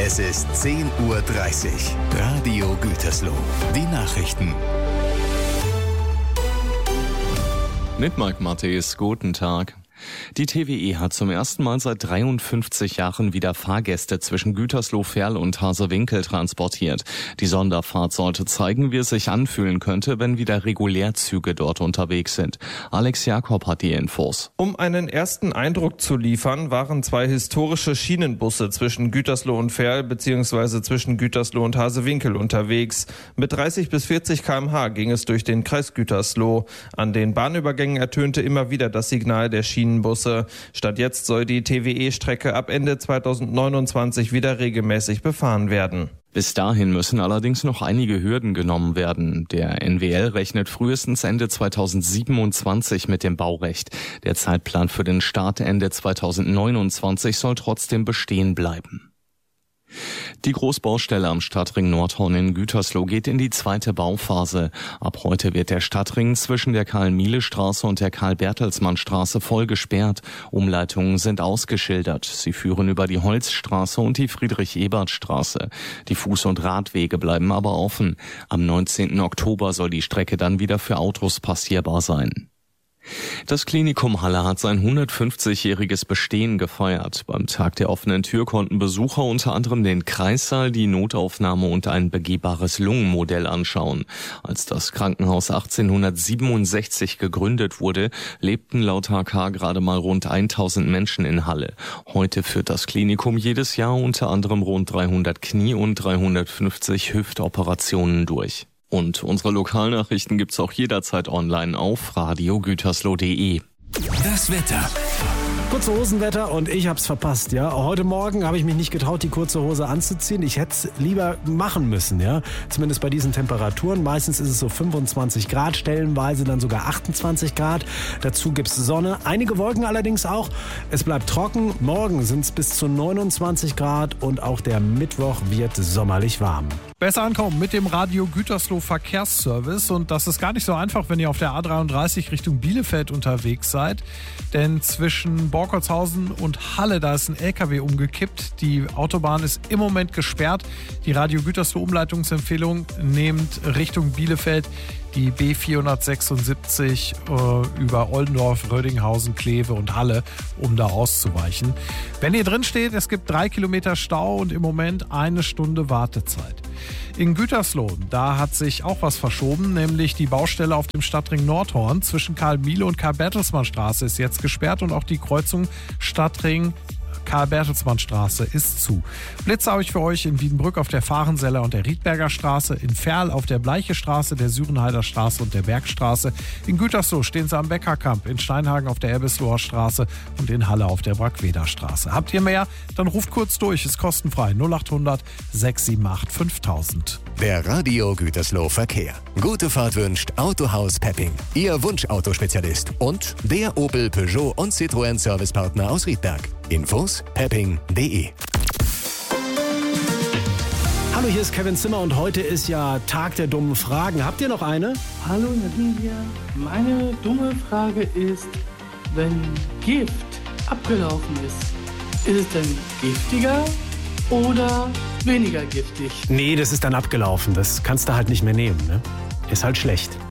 Es ist 10:30 Uhr. Radio Gütersloh. Die Nachrichten. Mit Mike Matthäus, guten Tag. Die TWE hat zum ersten Mal seit 53 Jahren wieder Fahrgäste zwischen Gütersloh-Ferl und Harsewinkel transportiert. Die Sonderfahrt sollte zeigen, wie es sich anfühlen könnte, wenn wieder Regulärzüge dort unterwegs sind. Alex Jakob hat die Infos. Um einen ersten Eindruck zu liefern, waren 2 historische Schienenbusse zwischen Gütersloh und Ferl bzw. zwischen Gütersloh und Harsewinkel unterwegs. Mit 30 bis 40 km/h ging es durch den Kreis Gütersloh. An den Bahnübergängen ertönte immer wieder das Signal der Schienenbusse. Statt jetzt soll die TWE-Strecke ab Ende 2029 wieder regelmäßig befahren werden. Bis dahin müssen allerdings noch einige Hürden genommen werden. Der NWL rechnet frühestens Ende 2027 mit dem Baurecht. Der Zeitplan für den Start Ende 2029 soll trotzdem bestehen bleiben. Die Großbaustelle am Stadtring Nordhorn in Gütersloh geht in die zweite Bauphase. Ab heute wird der Stadtring zwischen der Karl-Miele-Straße und der Karl-Bertelsmann-Straße voll gesperrt. Umleitungen sind ausgeschildert. Sie führen über die Holzstraße und die Friedrich-Ebert-Straße. Die Fuß- und Radwege bleiben aber offen. Am 19. Oktober soll die Strecke dann wieder für Autos passierbar sein. Das Klinikum Halle hat sein 150-jähriges Bestehen gefeiert. Beim Tag der offenen Tür konnten Besucher unter anderem den Kreissaal, die Notaufnahme und ein begehbares Lungenmodell anschauen. Als das Krankenhaus 1867 gegründet wurde, lebten laut HK gerade mal rund 1000 Menschen in Halle. Heute führt das Klinikum jedes Jahr unter anderem rund 300 Knie- und 350 Hüftoperationen durch. Und unsere Lokalnachrichten gibt's auch jederzeit online auf radiogütersloh.de. Das Wetter. Kurze Hosenwetter und ich hab's verpasst, ja. Heute Morgen habe ich mich nicht getraut, die kurze Hose anzuziehen. Ich hätte es lieber machen müssen, ja. Zumindest bei diesen Temperaturen. Meistens ist es so 25 Grad, stellenweise dann sogar 28 Grad. Dazu gibt's Sonne, einige Wolken allerdings auch. Es bleibt trocken. Morgen sind's bis zu 29 Grad und auch der Mittwoch wird sommerlich warm. Besser ankommen mit dem Radio Gütersloh Verkehrsservice. Und das ist gar nicht so einfach, wenn ihr auf der A33 Richtung Bielefeld unterwegs seid. Denn zwischen Borkertshausen und Halle, da ist ein LKW umgekippt. Die Autobahn ist im Moment gesperrt. Die Radio Gütersloh Umleitungsempfehlung nehmt Richtung Bielefeld die B476 über Oldendorf, Rödinghausen, Kleve und Halle, um da auszuweichen. Wenn ihr drin steht, es gibt 3 Kilometer Stau und im Moment 1 Stunde Wartezeit. In Gütersloh, da hat sich auch was verschoben, nämlich die Baustelle auf dem Stadtring Nordhorn zwischen Karl-Miele und Karl-Bertelsmann-Straße ist jetzt gesperrt und auch die Kreuzung Stadtring Karl-Bertelsmann-Straße ist zu. Blitze habe ich für euch in Wiedenbrück auf der Fahrenseller und der Riedberger Straße, in Ferl auf der Bleiche Straße, der Sürenheider Straße und der Bergstraße. In Gütersloh stehen sie am Beckerkamp, in Steinhagen auf der Erbisloher Straße und in Halle auf der Brackweder Straße. Habt ihr mehr? Dann ruft kurz durch, ist kostenfrei 0800 678 5000. Der Radio Gütersloh Verkehr. Gute Fahrt wünscht Autohaus Pepping, Ihr Wunschautospezialist und der Opel, Peugeot und Citroën Servicepartner aus Riedberg. Infos pepping.de. Hallo, hier ist Kevin Zimmer und heute ist ja Tag der dummen Fragen. Habt ihr noch eine? Hallo Nadine hier. Meine dumme Frage ist, wenn Gift abgelaufen ist es denn giftiger oder weniger giftig? Nee, das ist dann abgelaufen. Das kannst du halt nicht mehr nehmen, ne? Ist halt schlecht.